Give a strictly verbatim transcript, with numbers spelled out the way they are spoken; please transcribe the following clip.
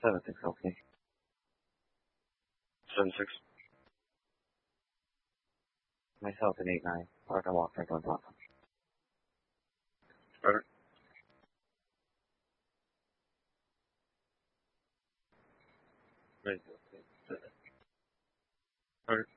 Seven six, okay. Seven six. Myself in eight nine. Parker Walk, Franklin Plaza. Roger. Ready. Roger.